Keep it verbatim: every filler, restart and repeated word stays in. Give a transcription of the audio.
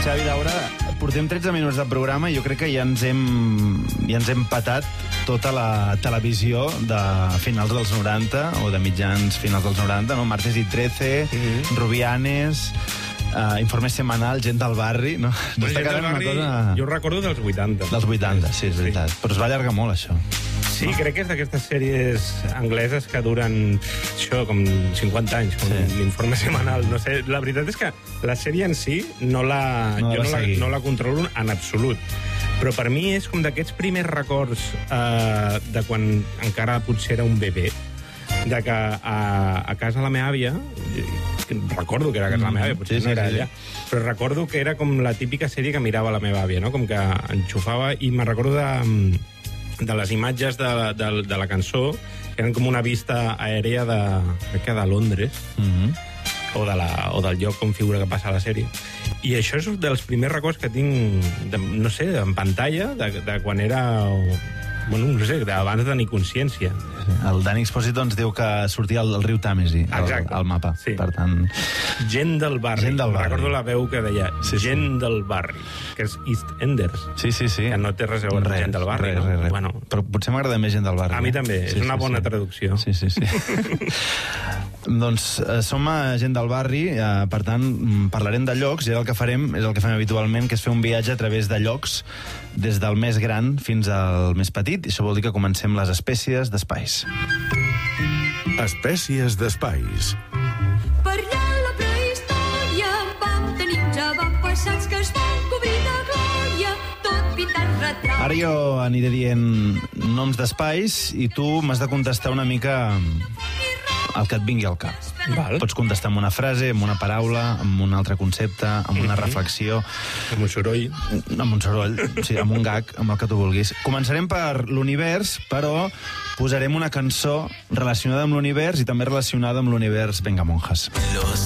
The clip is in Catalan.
Xavi Daura, portem tretze minuts de programa i jo crec que ja ens hem, ja ens hem patat tota la televisió de finals dels noranta, o de mitjans finals dels noranta, no? Martes i trece, mm-hmm. Rubianes, uh, Informe Semanal, Gent del Barri, no? Però Gent del Barri, cosa... jo recordo dels vuitanta. Dels vuitanta, sí, és veritat. Sí. Però es va allargar molt, això. Sí, crec que és d'aquestes sèries angleses que duren, això, com cinquanta anys, com sí. L'Informe Semanal. No sé, la veritat és que la sèrie en si no la, no jo no la, no la controlo en absolut. Però per mi és com d'aquests primers records eh, de quan encara potser era un bebè, de que a, a casa la meva àvia, recordo que era a casa la meva àvia, potser sí, no era sí, allà, sí. Però recordo que era com la típica sèrie que mirava la meva àvia, no? Com que enxufava, i me'n recordo de... de les imatges de, de, de la cançó, que eren com una vista aèrea de, crec que de Londres, mm-hmm. o, de la, o del lloc on figura que passa la sèrie. I això és un dels primers records que tinc, de, no sé, en pantalla, de, de quan era... Bueno, no sé, abans de tenir consciència. El Dani Expósito ens diu que sortia al, al riu Tàmesi, al, al mapa. Sí. Per tant... Gent del barri. Gent del barri. Recordo la veu que deia sí, Gent sí. del barri, que és East Enders. Sí, sí, sí. Que no té res a veure amb Gent del barri. Res, no? res, res. Bueno, però potser m'agrada més Gent del barri. A mi també, sí, és una sí, bona sí. traducció. Sí, sí, sí. Doncs eh, som a Gent del barri, eh, per tant, parlarem de llocs, i el que farem és el que fem habitualment, que és fer un viatge a través de llocs, des del més gran fins al més petit, i això vol dir que comencem les espècies d'espais. Espècies d'espais. Per allà la prehistòria vam tenir ja avantpassats que es van cobrir de glòria, tot pintant retrats. Ara jo aniré dient noms d'espais i tu m'has de contestar una mica el que et vingui al cap. Val. Pots contestar amb una frase, amb una paraula, amb un altre concepte, amb una reflexió. Amb un soroll. Amb un soroll, sí, amb un gag, amb el que tu vulguis. Començarem per l'univers, però posarem una cançó relacionada amb l'univers i també relacionada amb l'univers Vengamonjas.